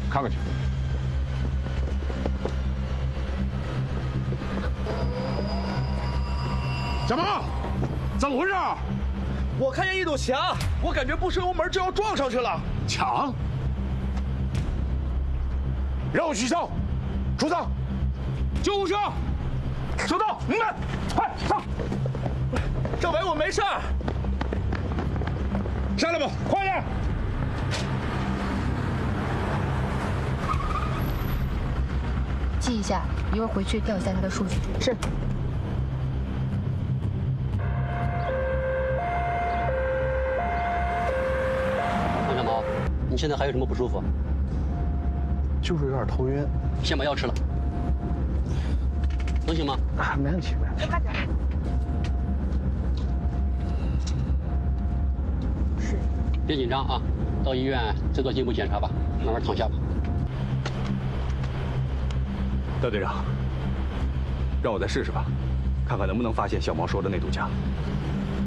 看看去。小毛，怎么回事？ 我看见一堵墙，我感觉不是油门就要撞上去了。 墙？让我取消，出动！救护车，出动！明白，快上！ 政委，我没事儿。 上来吧，快点！ 记一下，一会儿回去调一下他的数据。是。 王小毛，你现在还有什么不舒服？ 就是有点头晕。 先把药吃了，能行吗？ 啊，没问题，没问题。 快点。是。 别紧张啊，到医院再做进一步检查吧，慢慢躺下吧。 大队长，让我再试试吧，看看能不能发现小毛说的那堵墙。